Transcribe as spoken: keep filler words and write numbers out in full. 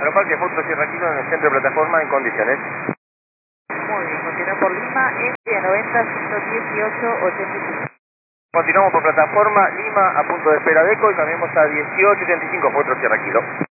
Aeroparque Foto Sierra Kilo en el centro de plataforma en condiciones. Muy bien, continúa por Lima, India noventa, ciento dieciocho, ochenta y cinco. Continuamos por plataforma Lima a punto de espera de eco y cambiamos a dieciocho ochenta y cinco Foto Sierra Kilo.